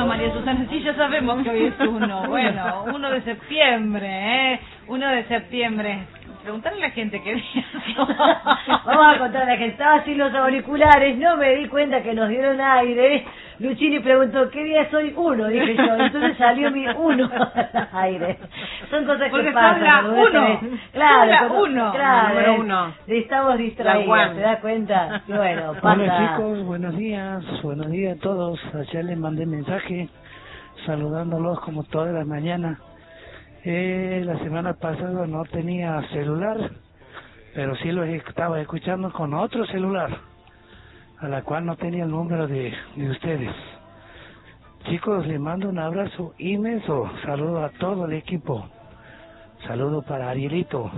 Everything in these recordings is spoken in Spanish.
María Susana, sí, ya sabemos que hoy es 1. Bueno, 1 de septiembre, 1 de septiembre. Preguntarle a la gente qué día. Vamos a contarle a la gente. Estaba sin los auriculares, no me di cuenta que nos dieron aire. Luchini preguntó, ¿qué día es hoy? 1, dije yo. Entonces salió mi 1 al aire. Son cosas porque que pasan. Porque 1. Claro, 1. Claro, número 1. Estamos distraídos, ¿te das cuenta? Y bueno, pasa. Hola chicos, buenos días a todos. Ayer les mandé mensaje saludándolos como todas las mañanas. La semana pasada no tenía celular, pero sí los estaba escuchando con otro celular, a la cual no tenía el número de ustedes. Chicos, les mando un abrazo inmenso, saludo a todo el equipo, saludo para Arielito,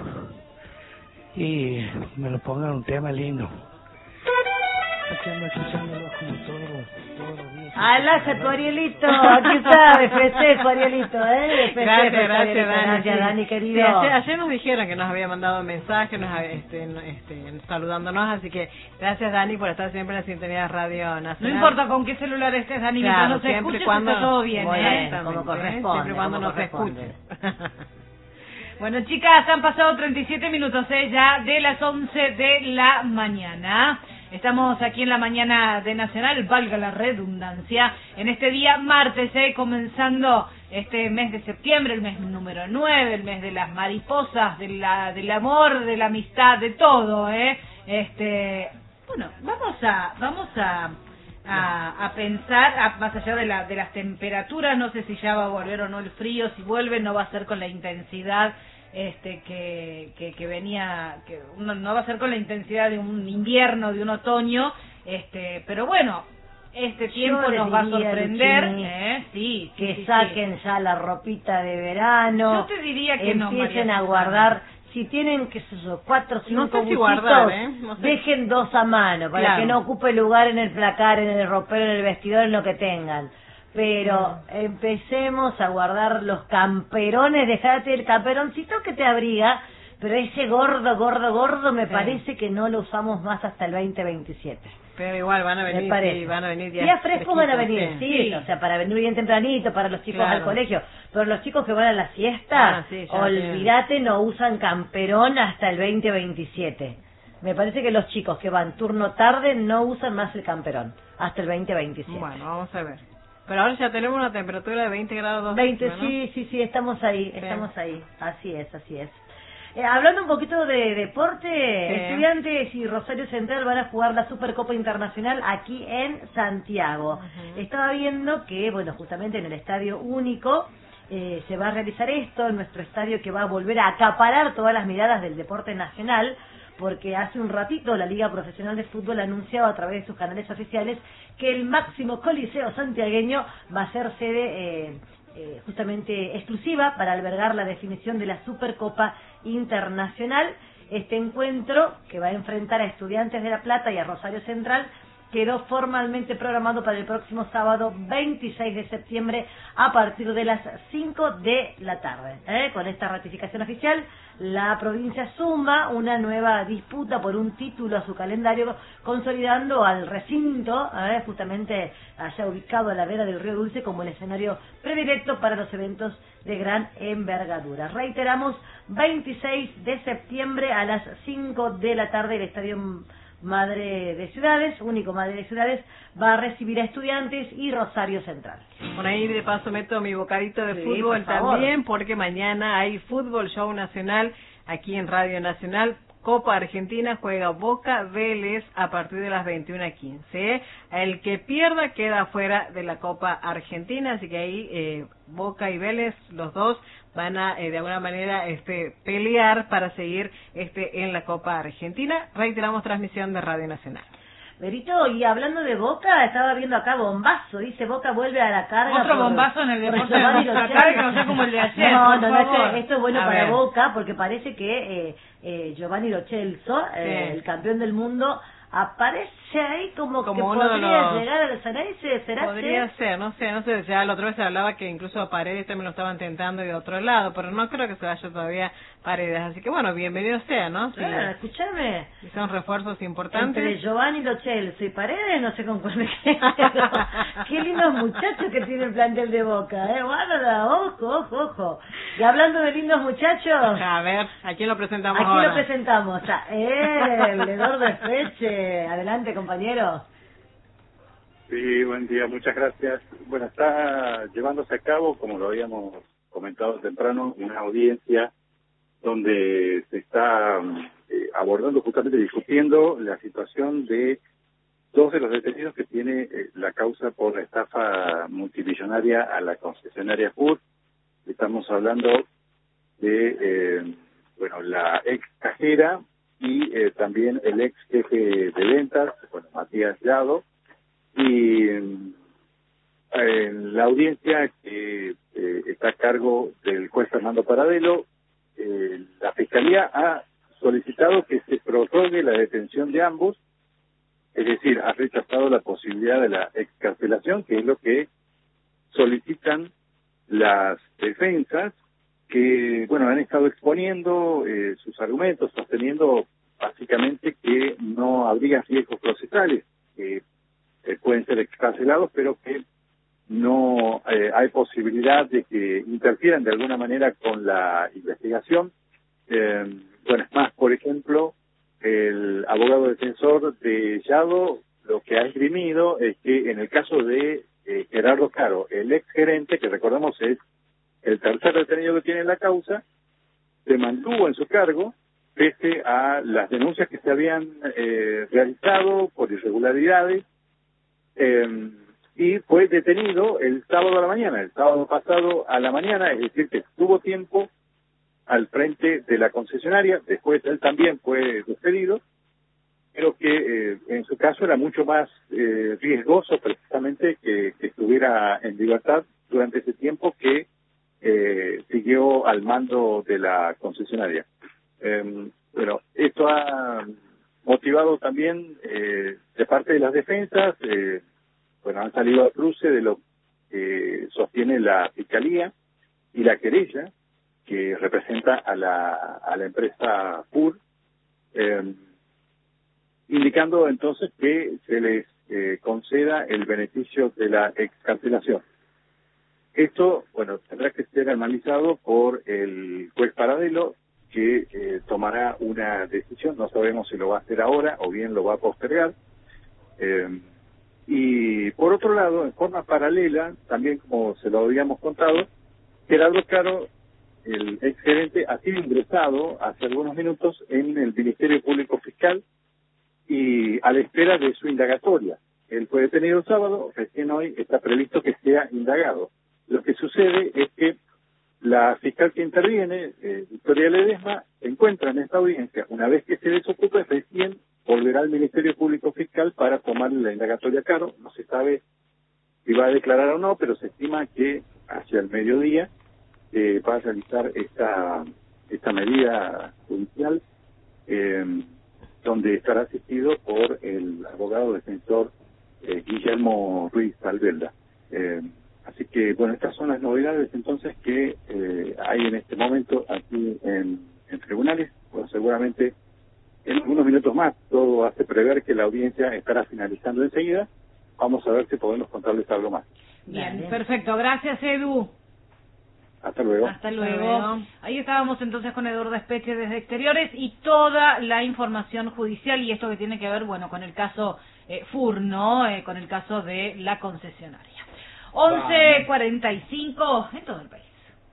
y me lo pongan un tema lindo. Escuchándolos como todos los días. Alaja tu Arielito, aquí está, de festejo Arielito, Gracias Dani querido. Sí, ayer nos dijeron que nos había mandado mensajes, saludándonos, así que gracias Dani por estar siempre en la sintonía de Radio Nacional. No importa con qué celular estés, Dani, claro, mientras nos escuches, cuando está todo bien, como corresponde. Siempre cuando nos escuchen. Bueno, chicas, han pasado 37 minutos ya de las 11 de la mañana. Estamos aquí en la mañana de Nacional, valga la redundancia, en este día martes, comenzando este mes de septiembre, el mes número 9, el mes de las mariposas, del amor, de la amistad, de todo, Bueno, vamos a pensar, más allá de las temperaturas, no sé si ya va a volver o no el frío, si vuelve no va a ser con la intensidad que venía, que no va a ser con la intensidad de un invierno, de un otoño, pero bueno, este tiempo nos va a sorprender, Luchini, que saquen ya la ropita de verano. Yo te diría que empiecen a guardar. Si tienen, qué sé yo, 4 o 5 busitos, guardar, dejen 2 a mano, para que no ocupe lugar en el placar, en el ropero, en el vestidor, en lo que tengan. Pero empecemos a guardar los camperones, dejate el camperoncito que te abriga, pero ese gordo me parece que no lo usamos más hasta el 2027. Pero igual van a venir días frescos van a venir, sí, o sea, para venir bien tempranito, para los chicos al colegio, pero los chicos que van a la siesta, olvídate, no usan camperón hasta el 2027. Me parece que los chicos que van turno tarde no usan más el camperón hasta el 2027. Bueno, vamos a ver. Pero ahora ya tenemos una temperatura de 20 grados. 20, ¿no? Sí, estamos ahí, así es. Hablando un poquito de deporte, Estudiantes y Rosario Central van a jugar la Supercopa Internacional aquí en Santiago. Estaba viendo que, bueno, justamente en el Estadio Único se va a realizar esto, en nuestro estadio que va a volver a acaparar todas las miradas del deporte nacional, porque hace un ratito la Liga Profesional de Fútbol ha anunciado a través de sus canales oficiales que el máximo coliseo santiagueño va a ser sede justamente exclusiva para albergar la definición de la Supercopa Internacional. Este encuentro, que va a enfrentar a Estudiantes de La Plata y a Rosario Central, quedó formalmente programado para el próximo sábado 26 de septiembre a partir de las 5 de la tarde. Con esta ratificación oficial, la provincia suma una nueva disputa por un título a su calendario, consolidando al recinto, justamente allá ubicado a la vera del Río Dulce, como el escenario predilecto para los eventos de gran envergadura. Reiteramos, 26 de septiembre a las 5 de la tarde, el Estadio Madre de Ciudades, único Madre de Ciudades, va a recibir a Estudiantes y Rosario Central. Por ahí de paso meto mi bocadito de fútbol también, porque mañana hay Fútbol Show Nacional aquí en Radio Nacional. Copa Argentina, juega Boca Vélez a partir de las 21:15. El que pierda queda fuera de la Copa Argentina, así que ahí Boca y Vélez, los dos, van a de alguna manera pelear para seguir en la Copa Argentina. Reiteramos, transmisión de Radio Nacional. Berito, y hablando de Boca, estaba viendo acá bombazo, dice Boca vuelve a la carga. Otro bombazo en el deporte de nuestra carga, no sé como el de ayer. No, esto es bueno para Boca, porque parece que Giovanni Lo Celso, el campeón del mundo, aparece ahí como que uno podría llegar al Ceneice, ¿será? Podría ser, no sé, ya la otra vez se hablaba que incluso a Paredes también lo estaban tentando de otro lado, pero no creo que se vaya todavía Paredes, así que bueno, bienvenido sea, ¿no? Sí. Escúchame. Y son refuerzos importantes. Entre Giovanni Lo Celso y Paredes, no sé con cuál me quedo. Qué lindo lindos muchachos que tiene el plantel de Boca, Guarda, ojo. Y hablando de lindos muchachos... A ver, ¿a quién lo presentamos ahora? ¿A quién lo presentamos? A él, Eduardo Espeche. Adelante, compañero. Sí, buen día, muchas gracias. Bueno, está llevándose a cabo, como lo habíamos comentado temprano, una audiencia donde se está abordando, justamente discutiendo la situación de dos de los detenidos que tiene la causa por la estafa multimillonaria a la concesionaria FUR. Estamos hablando de la ex cajera y también el ex jefe de ventas, Matías Llado, y en la audiencia que está a cargo del juez Fernando Paradelo, la Fiscalía ha solicitado que se prorrogue la detención de ambos, es decir, ha rechazado la posibilidad de la excarcelación, que es lo que solicitan las defensas, que han estado exponiendo sus argumentos, sosteniendo básicamente que no habría riesgos procesales, que pueden ser excarcelados, pero que no hay posibilidad de que interfieran de alguna manera con la investigación. Es más, por ejemplo, el abogado defensor de Llado lo que ha esgrimido es que en el caso de Gerardo Caro, el ex gerente, que recordemos es el tercer detenido que tiene en la causa, se mantuvo en su cargo pese a las denuncias que se habían realizado por irregularidades, y fue detenido el sábado pasado a la mañana, es decir, que tuvo tiempo al frente de la concesionaria. Después él también fue despedido, pero que en su caso era mucho más riesgoso precisamente que estuviera en libertad durante ese tiempo que siguió al mando de la concesionaria. Esto ha motivado también de parte de las defensas, han salido al cruce de lo que sostiene la Fiscalía y la querella que representa a la empresa FUR, indicando entonces que se les conceda el beneficio de la excarcelación. Esto, tendrá que ser analizado por el juez Paradelo, que tomará una decisión. No sabemos si lo va a hacer ahora o bien lo va a postergar. Y por otro lado, en forma paralela, también como se lo habíamos contado, Gerardo Caro, el exgerente, ha sido ingresado hace algunos minutos en el Ministerio Público Fiscal y a la espera de su indagatoria. Él fue detenido el sábado, recién hoy está previsto que sea indagado. Lo que sucede es que la fiscal que interviene, Victoria Ledesma, encuentra en esta audiencia, una vez que se desocupe, recién volverá al Ministerio Público Fiscal para tomar la indagatoria a Caro. No se sabe si va a declarar o no, pero se estima que hacia el mediodía va a realizar esta medida judicial, donde estará asistido por el abogado defensor Guillermo Ruiz Albelda. Así que, estas son las novedades entonces que hay en este momento aquí en tribunales. Seguramente en algunos minutos más todo hace prever que la audiencia estará finalizando enseguida. Vamos a ver si podemos contarles algo más. Bien, perfecto. Gracias, Edu. Hasta luego. Hasta luego. Ahí estábamos entonces con Eduardo Espeche desde Exteriores y toda la información judicial y esto que tiene que ver, con el caso FUR, ¿no? Con el caso de la concesionaria. 11:45 en todo el país.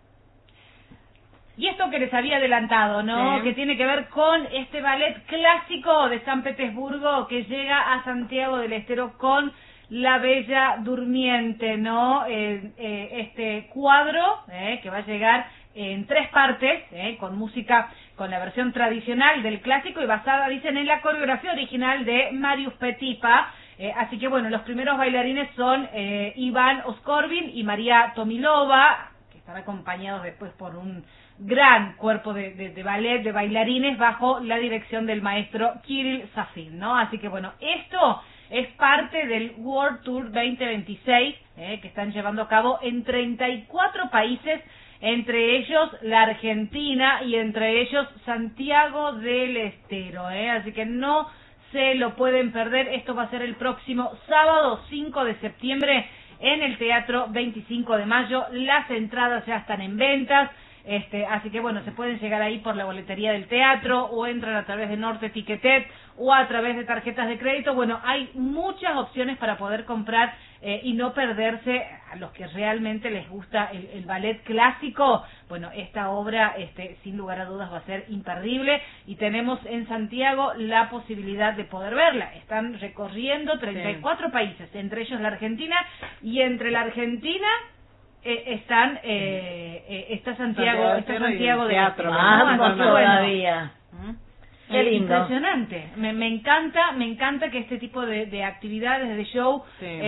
Y esto que les había adelantado, ¿no? Sí. Que tiene que ver con este ballet clásico de San Petersburgo que llega a Santiago del Estero con La Bella Durmiente, ¿no? Este cuadro que va a llegar en 3 partes, con música, con la versión tradicional del clásico y basada, dicen, en la coreografía original de Marius Petipa. Así que los primeros bailarines son Iván Oskorbin y María Tomilova, que están acompañados después por un gran cuerpo de ballet, de bailarines, bajo la dirección del maestro Kirill Safin, ¿no? Así que esto es parte del World Tour 2026, que están llevando a cabo en 34 países, entre ellos la Argentina y entre ellos Santiago del Estero, así que no se lo pueden perder. Esto va a ser el próximo sábado 5 de septiembre en el Teatro 25 de Mayo. Las entradas ya están en ventas. Así que bueno, se pueden llegar ahí por la boletería del teatro o entran a través de Norte Ticketet o a través de tarjetas de crédito. Bueno, hay muchas opciones para poder comprar y no perderse a los que realmente les gusta el ballet clásico. Bueno, esta obra sin lugar a dudas va a ser imperdible y tenemos en Santiago la posibilidad de poder verla. Están recorriendo 34 países, entre ellos la Argentina, y entre la Argentina está Santiago de teatro, vamos todavía. Qué lindo. Impresionante. Me encanta que este tipo de actividades, de show,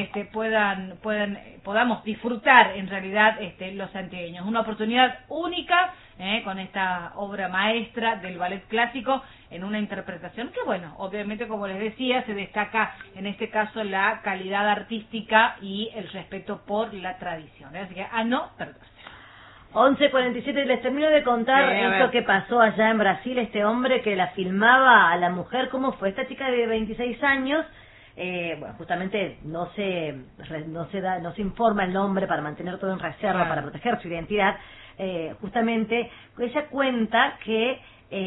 podamos disfrutar en realidad los santiagueños. Una oportunidad única con esta obra maestra del ballet clásico en una interpretación que, bueno, obviamente, como les decía, se destaca en este caso la calidad artística y el respeto por la tradición. Así que a no perderse. 11:47, les termino de contar esto que pasó allá en Brasil, este hombre que la filmaba a la mujer. ¿Cómo fue? Esta chica de 26 años, bueno, justamente no se informa el nombre para mantener todo en reserva, para proteger su identidad. Justamente, ella cuenta que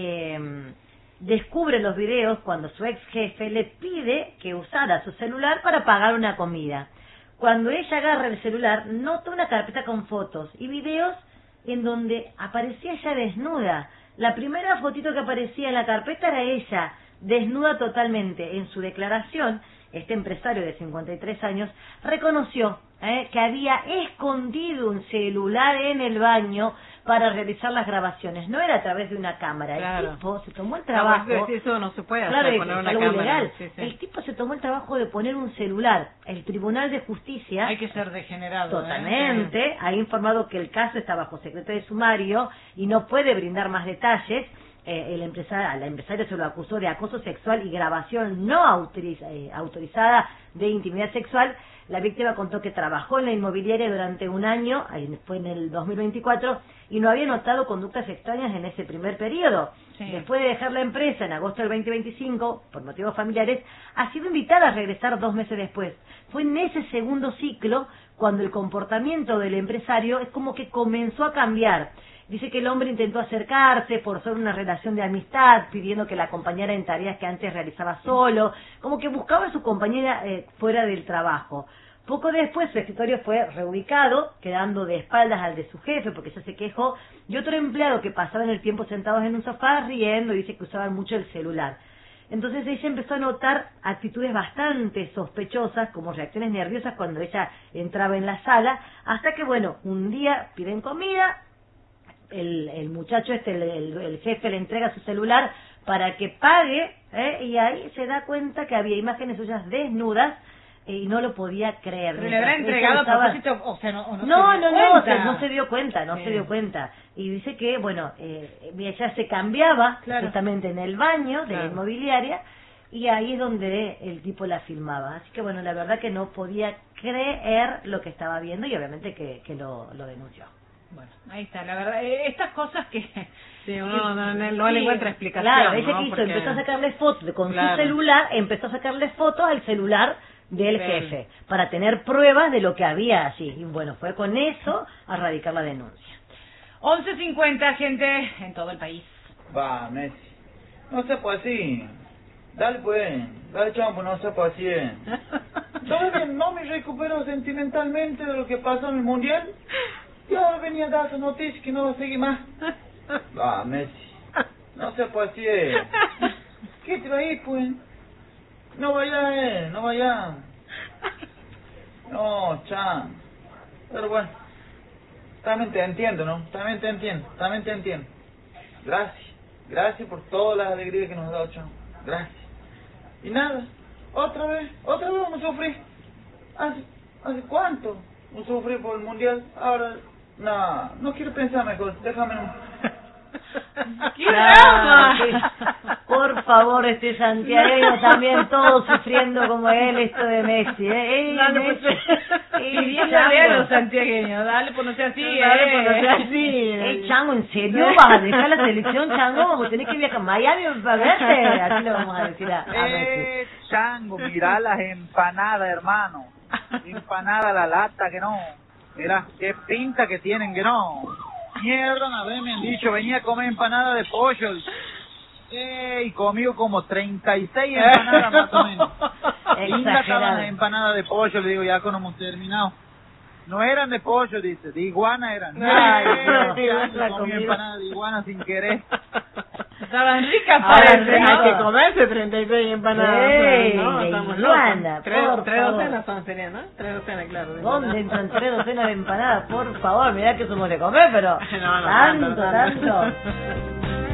descubre los videos cuando su ex jefe le pide que usara su celular para pagar una comida. Cuando ella agarra el celular, nota una carpeta con fotos y videos en donde aparecía ella desnuda. La primera fotito que aparecía en la carpeta era ella, desnuda totalmente. En su declaración, este empresario de 53 años reconoció que había escondido un celular en el baño para realizar las grabaciones. No era a través de una cámara. Claro. El tipo se tomó el trabajo. No, eso no se puede hacer, poner una cámara. Ilegal. Sí. El tipo se tomó el trabajo de poner un celular. El Tribunal de Justicia... Hay que ser degenerado. Totalmente. Ha informado que el caso está bajo secreto de sumario y no puede brindar más detalles. Al empresario se lo acusó de acoso sexual y grabación no autorizada de intimidad sexual. La víctima contó que trabajó en la inmobiliaria durante un año, fue en el 2024, y no había notado conductas extrañas en ese primer periodo. Sí. Después de dejar la empresa en agosto del 2025, por motivos familiares, ha sido invitada a regresar 2 meses después. Fue en ese segundo ciclo cuando el comportamiento del empresario es como que comenzó a cambiar. Dice que el hombre intentó acercarse, forzar una relación de amistad, pidiendo que la acompañara en tareas que antes realizaba solo, como que buscaba a su compañera fuera del trabajo. Poco después su escritorio fue reubicado, quedando de espaldas al de su jefe, porque ella se quejó, y otro empleado que pasaba en el tiempo sentados en un sofá riendo, y dice que usaban mucho el celular. Entonces ella empezó a notar actitudes bastante sospechosas, como reacciones nerviosas cuando ella entraba en la sala, hasta que, bueno, un día piden comida, el muchacho el jefe le entrega su celular para que pague, y ahí se da cuenta que había imágenes suyas desnudas, y no lo podía creer. ¿Pero le habrá entregado a propósito? O sea, no se dio cuenta, se dio cuenta. Y dice que, bueno, ella se cambiaba justamente en el baño de la inmobiliaria, y ahí es donde el tipo la filmaba. Así que, bueno, la verdad que no podía creer lo que estaba viendo, y obviamente que lo denunció. Bueno, ahí está, la verdad, estas cosas que... Sí, uno no le encuentra explicación. Claro, ella que hizo, Porque... empezó a sacarle fotos con su celular, empezó a sacarle fotos al celular del jefe, para tener pruebas de lo que había allí. Y bueno, fue con eso a radicar la denuncia. 11:50, gente, en todo el país. Va, Messi, no se puede así. Dale pues, dale champo, no se puede así. Todavía no me recupero sentimentalmente de lo que pasó en el Mundial. Y ahora venía a dar esa noticia que no va a seguir más. Va, Messi, no se puede así. ¿Qué te va a ir, pues? No vaya, no vaya. No, chan. Pero bueno, también te entiendo, ¿no? También te entiendo. Gracias por todas las alegrías que nos has dado, chan. Gracias. Y nada, otra vez vamos a sufrir. ¿Hace cuánto? No sufrí por el Mundial. Ahora, no quiero pensar mejor. Déjame no. ¡Qué drama! Por favor, santiagueño también, todos sufriendo como él, esto de Messi, Pidiéndole a los santiagueños, dale por no ser así, Chango, ¿en serio vas a dejar la selección, Chango? Vamos a tener que viajar a Miami para verte. Así le vamos a decir a Messi. Chango, mirá las empanadas, hermano. Empanada a la lata, que no. Mira, qué pinta que tienen, que no. Mierda, una vez me han dicho, venía a comer empanada de pollo. Y comió como 36 empanadas más o menos. Linda estaban las empanadas de pollo, le digo, ya cuando hemos terminado. No eran de pollo, dice, de iguana eran. Ay, comí empanadas de iguana sin querer. Estaban ricas, parece. Hay que comerse 36 empanadas. Sí, no, de estamos iguana, locos. Tres docenas son, serían, ¿no? 3 docenas, claro. ¿Dónde entran 3 docenas de empanadas? Por favor, mirá que somos de comer, pero no, tanto.